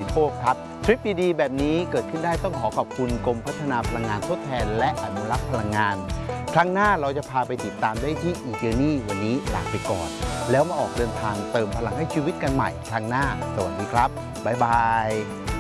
โคกครับทริปดีๆแบบนี้เกิดขึ้นได้ต้องขอขอบคุณกรมพัฒนาพลังงานทดแทนและอนุรักษ์พลังงานครั้งหน้าเราจะพาไปติดตามได้ที่eJourneyวันนี้ลาไปก่อนแล้วมาออกเดินทางเติมพลังให้ชีวิตกันใหม่ครั้งหน้าสวัสดีครับบ๊ายบาย